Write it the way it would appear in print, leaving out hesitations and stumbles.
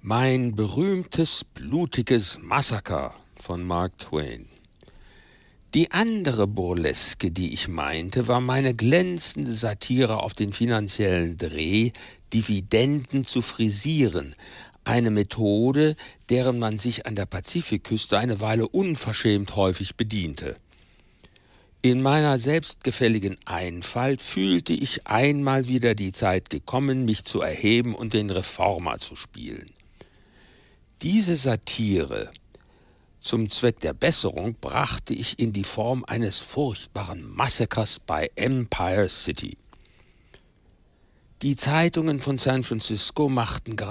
Mein berühmtes, blutiges Massaker von Mark Twain. Die andere Burleske, die ich meinte, war meine glänzende Satire auf den finanziellen Dreh, Dividenden zu frisieren, eine Methode, deren man sich an der Pazifikküste eine Weile unverschämt häufig bediente. In meiner selbstgefälligen Einfalt fühlte ich einmal wieder die Zeit gekommen, mich zu erheben und den Reformer zu spielen. Diese Satire zum Zweck der Besserung brachte ich in die Form eines furchtbaren Massakers bei Empire City. Die Zeitungen von San Francisco machten